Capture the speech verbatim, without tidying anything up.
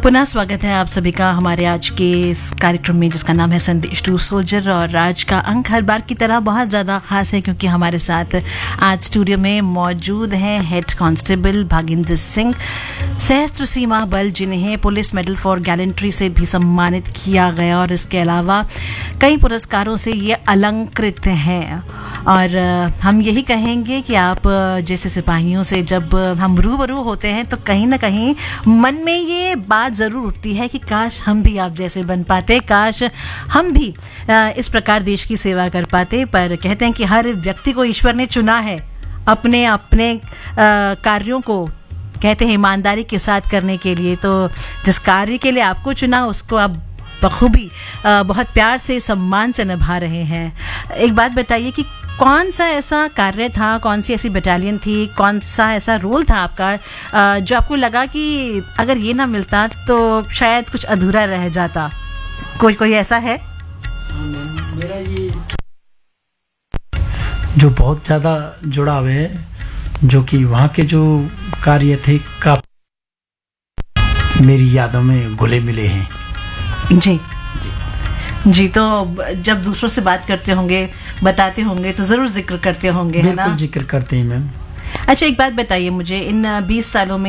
पुनः स्वागत है आप सभी का हमारे आज के इस कार्यक्रम में जिसका नाम है संदेश टू सोल्जर। और आज का अंक हर बार की तरह बहुत ज़्यादा ख़ास है क्योंकि हमारे साथ आज स्टूडियो में मौजूद हैं हेड कांस्टेबल भागिंदर सिंह, सशस्त्र सीमा बल, जिन्हें पुलिस मेडल फॉर गैलेंट्री से भी सम्मानित किया गया और इसके अलावा कई पुरस्कारों से ये अलंकृत हैं। और हम यही कहेंगे कि आप जैसे सिपाहियों से जब हम रूबरू होते हैं तो कहीं ना कहीं मन में ये बात ज़रूर उठती है कि काश हम भी आप जैसे बन पाते, काश हम भी इस प्रकार देश की सेवा कर पाते। पर कहते हैं कि हर व्यक्ति को ईश्वर ने चुना है अपने अपने कार्यों को, कहते हैं ईमानदारी के साथ करने के लिए। तो जिस कार्य के लिए आपको चुना उसको आप बखूबी बहुत प्यार से, सम्मान से निभा रहे हैं। एक बात बताइए कि कौन सा ऐसा कार्य था, कौन सी ऐसी बटालियन थी, कौन सा ऐसा रोल था आपका जो आपको लगा कि अगर ये ना मिलता तो शायद कुछ अधूरा रह जाता? कोई कोई ऐसा है? मेरा ये जो बहुत ज़्यादा जुड़ाव है, जो कि वहाँ के जो कार्य थे का मेरी यादों में घुले मिले हैं। जी जी, तो जब दूसरों से बात करते होंगे, बताते होंगे तो ज़रूर जिक्र करते होंगे, है ना? बिल्कुल जिक्र करते हैं मैम। अच्छा, एक बात बताइए मुझे, इन बीस सालों में